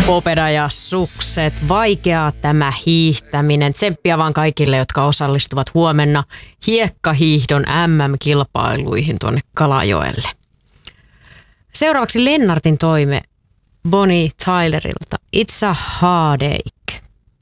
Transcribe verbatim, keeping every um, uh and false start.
Popeda ja sukset, vaikeaa tämä hiihtäminen. Tsemppiä vaan kaikille, jotka osallistuvat huomenna hiekkahiihdon M M-kilpailuihin tuonne Kalajoelle. Seuraavaksi Lennartin toime Bonnie Tylerilta. It's a hard day.